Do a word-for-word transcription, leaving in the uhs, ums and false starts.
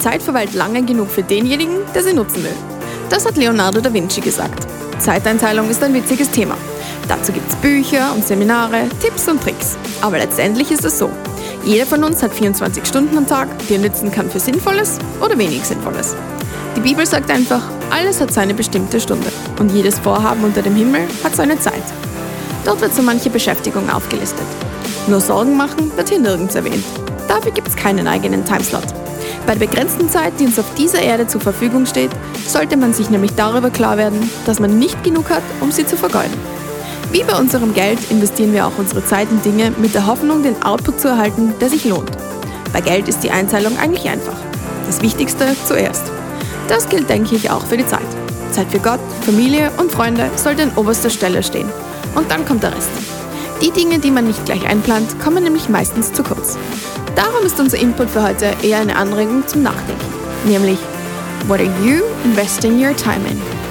Zeit verweilt lange genug für denjenigen, der sie nutzen will. Das hat Leonardo da Vinci gesagt. Zeiteinteilung ist ein witziges Thema. Dazu gibt es Bücher und Seminare, Tipps und Tricks. Aber letztendlich ist es so: Jeder von uns hat vierundzwanzig Stunden am Tag, die er nützen kann für Sinnvolles oder wenig Sinnvolles. Die Bibel sagt einfach, alles hat seine bestimmte Stunde und jedes Vorhaben unter dem Himmel hat seine Zeit. Dort wird so manche Beschäftigung aufgelistet. Nur Sorgen machen wird hier nirgends erwähnt. Dafür gibt es keinen eigenen Timeslot. Bei der begrenzten Zeit, die uns auf dieser Erde zur Verfügung steht, sollte man sich nämlich darüber klar werden, dass man nicht genug hat, um sie zu vergeuden. Wie bei unserem Geld investieren wir auch unsere Zeit in Dinge mit der Hoffnung, den Output zu erhalten, der sich lohnt. Bei Geld ist die Einzahlung eigentlich einfach. Das Wichtigste zuerst. Das gilt, denke ich, auch für die Zeit. Zeit für Gott, Familie und Freunde sollte an oberster Stelle stehen. Und dann kommt der Rest. Die Dinge, die man nicht gleich einplant, kommen nämlich meistens zu kurz. Darum ist unser Input für heute eher eine Anregung zum Nachdenken. Nämlich, what are you investing your time in?